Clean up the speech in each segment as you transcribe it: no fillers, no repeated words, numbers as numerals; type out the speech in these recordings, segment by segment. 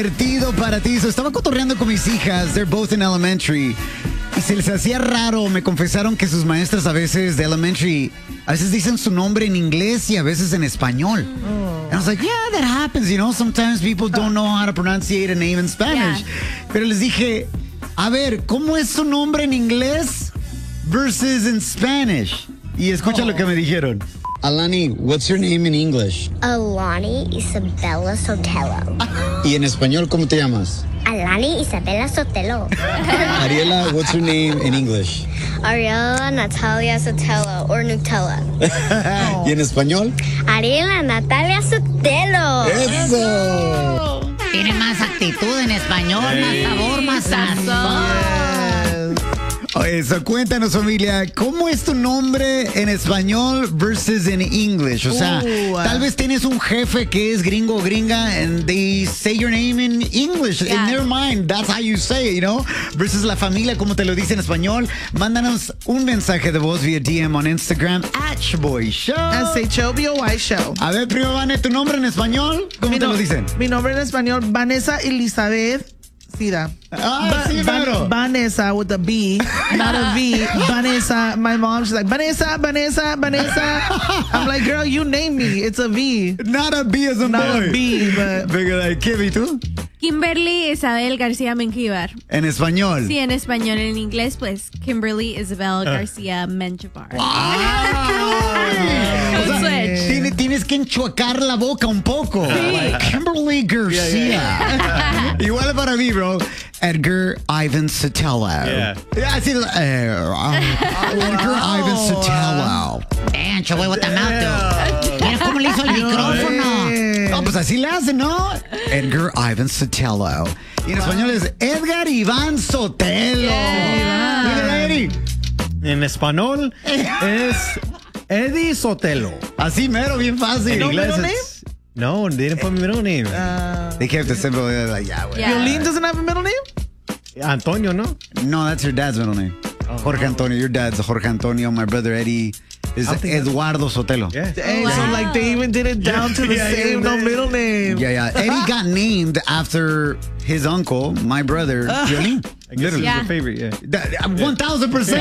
Divertido para ti. Estaba cotorreando con mis hijas. They're both in elementary. Y se les hacía raro. Me confesaron que sus maestras a veces de elementary, a veces dicen su nombre en inglés y a veces en español. And I was like, yeah, that happens. You know, sometimes people don't know how to pronunciate a name in Spanish. Yeah. Pero les dije, a ver, ¿cómo es su nombre en inglés versus in Spanish? Y escucha lo que me dijeron. Alani, what's your name in English? Alani Isabella Sotelo. ¿Y en español cómo te llamas? Alani Isabella Sotelo. Ariela, what's your name in English? Ariela Natalia Sotelo or Nutella. ¿Y en español? Ariela Natalia Sotelo. ¡Eso! Tiene más actitud en español, más sabor, más sazón. Eso, cuéntanos, familia, ¿cómo es tu nombre en español versus en English? O sea, tal vez tienes un jefe que es gringo o gringa and they say your name in English. In their mind, that's how you say it, you know? Versus la familia, como te lo dice en español. Mándanos un mensaje de voz vía DM on Instagram @ShoboyShow. SHOBOY Show. A ver, primo Vane, ¿tu nombre en español? ¿Cómo te lo dicen? Mi nombre en español, Vanessa Elizabeth Sida. Sí, claro. Vanessa with a B, not a V. Vanessa, my mom, she's like, Vanessa. I'm like, girl, you name me. It's a V. Not a B as a Not boy. a B, but... Kimmy, ¿tú? Kimberly Isabel García Menjivar. En español. Sí, en español. En inglés, pues, Kimberly Isabel García Menjivar. O sea, tienes que enchuacar la boca un poco. Like Kimberly García. Igual para mí, bro. Edgar Ivan Sotelo. Así, Edgar Ivan Sotelo. Damn, Choboy, what the mouth do? Mira cómo le hizo el micrófono. No, pues así le hacen, ¿no? Edgar Ivan Sotelo. Y en español es Edgar Iván Sotelo. Mira, Eddie. En español es Eddie Sotelo. Así mero, bien fácil. En inglés es... No, they didn't put my middle name. They kept it simple. Like, yeah, Violín doesn't have a middle name? Antonio, ¿no? No, that's your dad's middle name. Jorge Antonio. Your dad's Jorge Antonio. My brother Eddie is Eduardo Sotelo. Yeah. So like they even did it down to the same, no middle name. Yeah. Eddie got named after his uncle, my brother, Violín. Literally, your favorite, yeah. 1000%.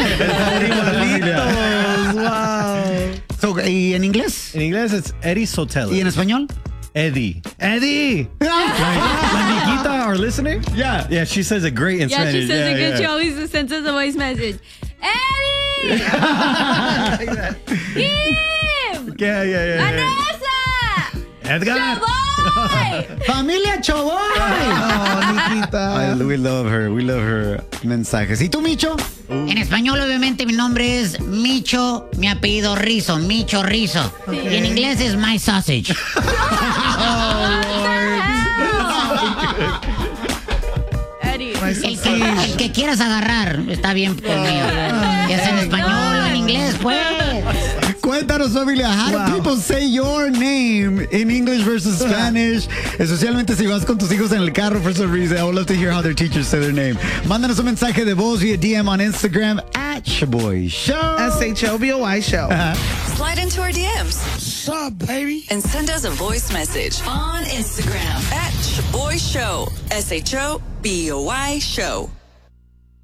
Wow. So, ¿y en inglés? En inglés es Eddie Sotelo. ¿Y en español? Eddie. Like Nikita, our listener? Yeah. Yeah, she says it great in Yeah, Spanish. she says it good. She always sends us a voice message. Eddie! Kim! Yeah. Vanessa! Edgar! Choboy! Familia Choboy. Oh, Nikita. We love her. We love her mensajes. ¿Y tú, Micho? En español, obviamente, mi nombre es Micho, mi apellido Rizzo, Micho Rizzo. Y en inglés es My Sausage. Eddie. El que quieras agarrar está bien conmigo. Ya sea en español o en inglés, pues. Cuéntanos, familia, how do people say your name in English versus Spanish? Especialmente si vas con tus hijos en el carro for some reason. I would love to hear how their teachers say their name. Mándanos un mensaje de voz via DM on Instagram @ShoboyShow. SHOBOY Show. Slide into our DMs. What's up, baby? And send us a voice message on Instagram @ShoboyShow. SHOBOY Show.